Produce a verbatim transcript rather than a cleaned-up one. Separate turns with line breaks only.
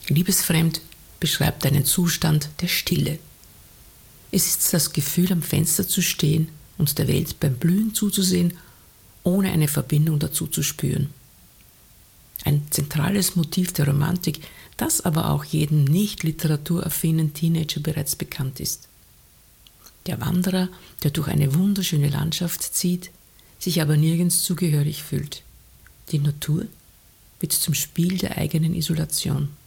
Liebesfremd beschreibt einen Zustand der Stille. Es ist das Gefühl, am Fenster zu stehen und der Welt beim Blühen zuzusehen, ohne eine Verbindung dazu zu spüren. Ein zentrales Motiv der Romantik, das aber auch jedem nicht literaturaffinen Teenager bereits bekannt ist. Der Wanderer, der durch eine wunderschöne Landschaft zieht, sich aber nirgends zugehörig fühlt. Die Natur wird zum Spiel der eigenen Isolation.